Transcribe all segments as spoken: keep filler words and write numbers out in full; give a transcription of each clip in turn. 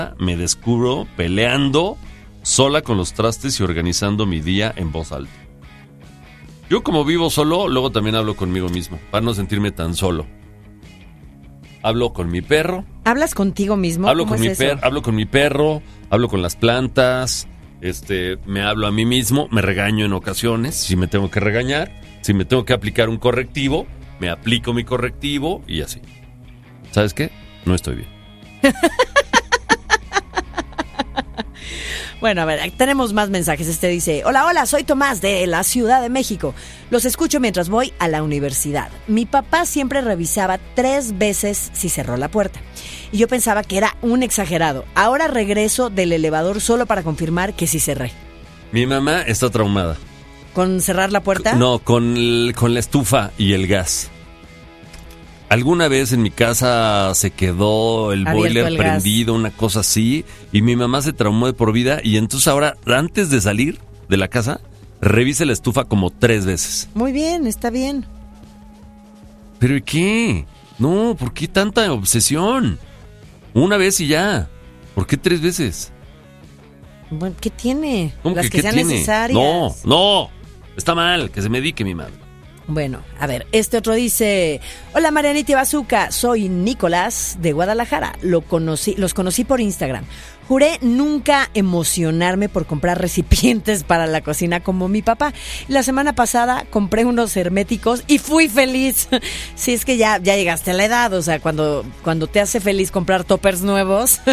me descubro peleando sola con los trastes y organizando mi día en voz alta. Yo como vivo solo, luego también hablo conmigo mismo, para no sentirme tan solo. Hablo con mi perro. ¿Hablas contigo mismo? Hablo ¿Cómo con es mi eso? per, hablo con mi perro, hablo con las plantas, este, me hablo a mí mismo, me regaño en ocasiones, si me tengo que regañar, si me tengo que aplicar un correctivo, me aplico mi correctivo y así. ¿Sabes qué? No estoy bien. Bueno, a ver, tenemos más mensajes. Este dice: hola, hola, soy Tomás de la Ciudad de México. Los escucho mientras voy a la universidad. Mi papá siempre revisaba tres veces si cerró la puerta. Y yo pensaba que era un exagerado. Ahora regreso del elevador solo para confirmar que sí cerré. Mi mamá está traumada. ¿Con cerrar la puerta? No, con, el, con la estufa y el gas. Alguna vez en mi casa se quedó el Abierto boiler el prendido, gas. una cosa así, y mi mamá se traumó de por vida, y entonces ahora, antes de salir de la casa, revise la estufa como tres veces. Muy bien, está bien. ¿Pero y qué? No, ¿por qué tanta obsesión? Una vez y ya. ¿Por qué tres veces? Bueno, ¿qué tiene? ¿Cómo Las que que, qué sean tiene? necesarias. No, no, está mal, que se medique mi madre. Bueno, a ver, este otro dice: hola Marianita y Bazooka, soy Nicolás de Guadalajara. Lo conocí, los conocí por Instagram. Juré nunca emocionarme por comprar recipientes para la cocina como mi papá. La semana pasada compré unos herméticos y fui feliz. Sí, es que ya, ya llegaste a la edad, o sea, cuando, cuando te hace feliz comprar toppers nuevos.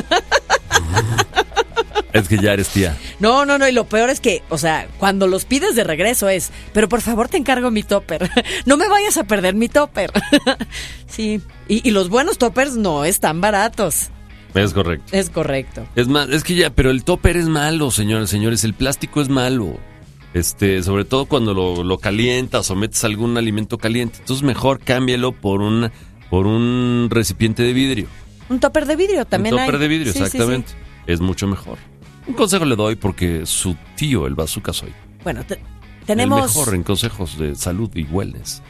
Es que ya eres tía. No, no, no, y lo peor es que, o sea, cuando los pides de regreso es: pero por favor te encargo mi topper, no me vayas a perder mi topper. Sí, y, y los buenos toppers no están baratos. Es correcto. Es correcto. Es más, es que ya, pero el topper es malo, señores, señores, el plástico es malo. Este, sobre todo cuando lo, lo calientas o metes algún alimento caliente. Entonces mejor cámbialo por un, por un recipiente de vidrio. Un topper de vidrio también hay. Un topper de vidrio, Sí, sí, exactamente. sí. Es mucho mejor. Un consejo le doy porque su tío, el Bazooka, soy. Bueno, te, tenemos... El mejor en consejos de salud y wellness.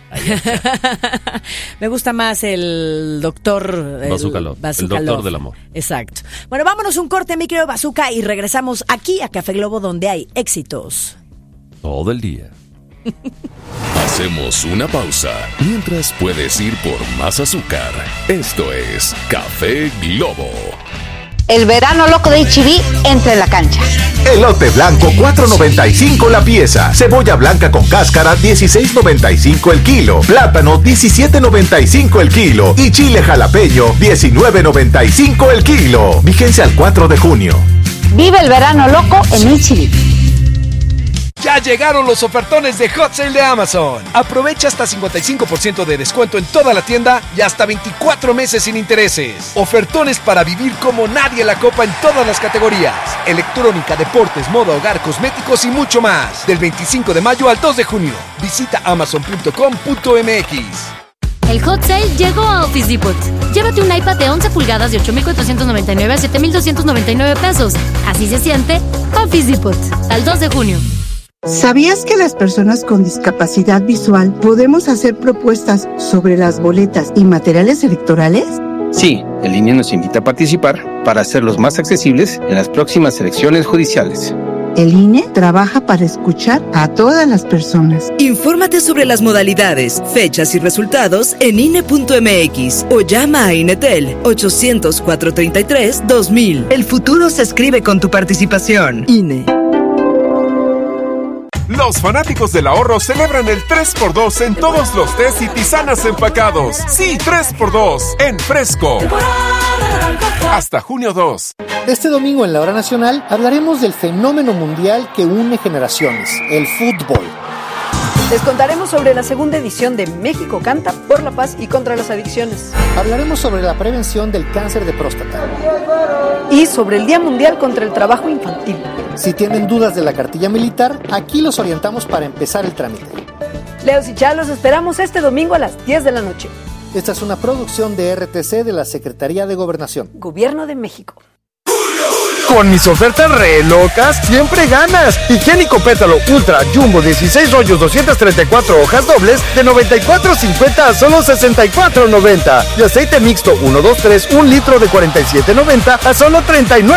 Me gusta más el doctor... El Bazooka Love, Bazooka el doctor Love. del amor. Exacto. Bueno, vámonos un corte, mi querido Bazooka, y regresamos aquí a Café Globo, donde hay éxitos. Todo el día. Hacemos una pausa mientras puedes ir por más azúcar. Esto es Café Globo. El verano loco de H E B entra en la cancha. Elote blanco cuatro noventa y cinco la pieza. Cebolla blanca con cáscara dieciséis noventa y cinco el kilo. Plátano diecisiete noventa y cinco el kilo. Y chile jalapeño diecinueve noventa y cinco el kilo. Vigencia al cuatro de junio. Vive el verano loco en H E B. Ya llegaron los ofertones de Hot Sale de Amazon. Aprovecha hasta cincuenta y cinco por ciento de descuento en toda la tienda y hasta veinticuatro meses sin intereses. Ofertones para vivir como nadie la copa en todas las categorías: electrónica, deportes, moda, hogar, cosméticos y mucho más. Del veinticinco de mayo al dos de junio. Visita amazon punto com punto m x. El Hot Sale llegó a Office Depot. Llévate un iPad de once pulgadas de ocho mil cuatrocientos noventa y nueve a siete mil doscientos noventa y nueve pesos. Así se siente Office Depot. Al dos de junio. ¿Sabías que las personas con discapacidad visual podemos hacer propuestas sobre las boletas y materiales electorales? Sí, el I N E nos invita a participar para hacerlos más accesibles en las próximas elecciones judiciales. El I N E trabaja para escuchar a todas las personas. Infórmate sobre las modalidades, fechas y resultados en I N E punto m x o llama a Inetel ochocientos, cuatrocientos treinta y tres, dos mil. El futuro se escribe con tu participación. I N E. Los fanáticos del ahorro celebran el tres por dos en todos los tés y tisanas empacados. Sí, tres por dos en Fresco. Hasta junio dos. Este domingo en la Hora Nacional hablaremos del fenómeno mundial que une generaciones, el fútbol. Les contaremos sobre la segunda edición de México Canta por la Paz y contra las Adicciones. Hablaremos sobre la prevención del cáncer de próstata. Y sobre el Día Mundial contra el Trabajo Infantil. Si tienen dudas de la cartilla militar, aquí los orientamos para empezar el trámite. Leos y Chá, los esperamos este domingo a las diez de la noche. Esta es una producción de R T C de la Secretaría de Gobernación. Gobierno de México. Julio, Julio. Con mis ofertas re locas, siempre ganas. Higiénico Pétalo Ultra Jumbo dieciséis rollos, doscientas treinta y cuatro hojas dobles de noventa y cuatro cincuenta a solo sesenta y cuatro noventa. Y aceite mixto uno, dos, tres, un litro de cuarenta y siete noventa a solo treinta y nueve